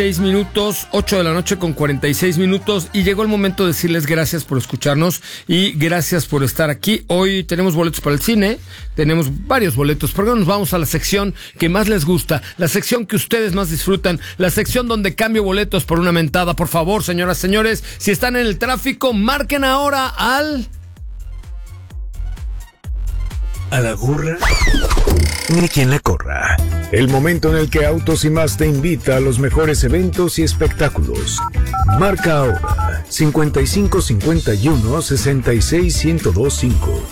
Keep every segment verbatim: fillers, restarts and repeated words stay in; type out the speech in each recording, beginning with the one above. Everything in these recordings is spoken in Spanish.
seis minutos, ocho de la noche con cuarenta y seis minutos, y llegó el momento de decirles gracias por escucharnos y gracias por estar aquí. Hoy tenemos boletos para el cine, tenemos varios boletos, pero nos vamos a la sección que más les gusta, la sección que ustedes más disfrutan, la sección donde cambio boletos por una mentada. Por favor, señoras, señores, si están en el tráfico, marquen ahora al... A la gorra, ni quien la corra. El momento en el que Autos y Más te invita a los mejores eventos y espectáculos. Marca ahora cincuenta y cinco cincuenta y uno sesenta y seis ciento dos cinco.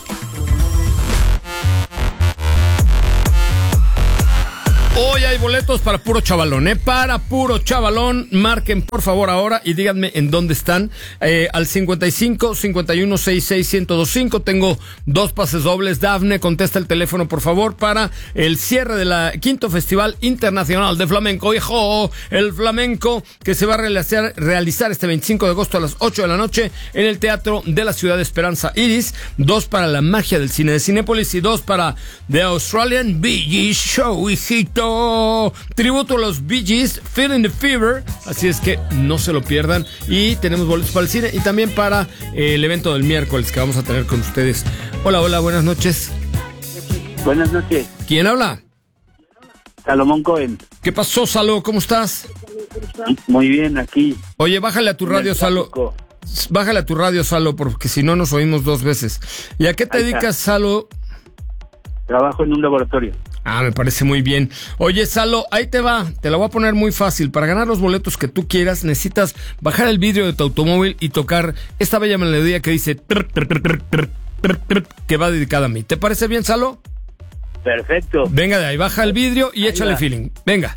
Hoy hay boletos para puro chavalón, ¿eh? Para puro chavalón. Marquen por favor ahora y díganme en dónde están. Eh, al cincuenta y cinco cincuenta y uno sesenta y seis ciento veinticinco. Tengo dos pases dobles. Dafne, contesta el teléfono por favor para el cierre de la quinto Festival Internacional de Flamenco. ¡Hijo! El flamenco que se va a realizar, realizar este veinticinco de agosto a las ocho de la noche en el Teatro de la Ciudad de Esperanza Iris. Dos para la magia del cine de Cinépolis y dos para The Australian Bee Gees Show, hijito. Tributo a los Bee Gees, Feeling the Fever. Así es que no se lo pierdan. Y tenemos boletos para el cine y también para eh, el evento del miércoles que vamos a tener con ustedes. Hola, hola, buenas noches. Buenas noches. ¿Quién habla? Salomón Cohen. ¿Qué pasó, Salo? ¿Cómo estás? Muy bien, aquí. Oye, bájale a tu radio, Salo. Bájale a tu radio, Salo, porque si no nos oímos dos veces. ¿Y a qué te Ahí dedicas, está. Salo? Trabajo en un laboratorio. Ah, me parece muy bien. Oye, Salo, ahí te va. Te la voy a poner muy fácil. Para ganar los boletos que tú quieras, necesitas bajar el vidrio de tu automóvil y tocar esta bella melodía que dice trr, trr, trr, trr, trr, trr, trr, que va dedicada a mí. ¿Te parece bien, Salo? Perfecto. Venga de ahí, baja el vidrio y Ahí échale va. feeling. Venga.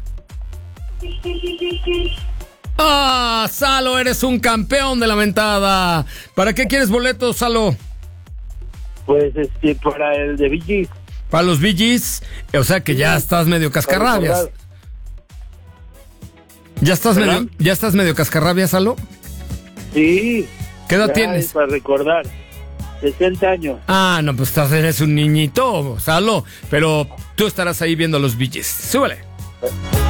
¡Ah, Salo, eres un campeón de la mentada! ¿Para qué quieres boletos, Salo? Pues este, para el de Bee Gees. Para los Bee Gees, o sea que ya estás medio cascarrabias. ¿Ya estás ¿Perdón? medio, ya estás medio cascarrabias, Salo? Sí. ¿Qué edad Ya, tienes? Para recordar. sesenta años. Ah, no, pues estás, eres un niñito, Salo. Pero tú estarás ahí viendo a los Bee Gees. Súbele.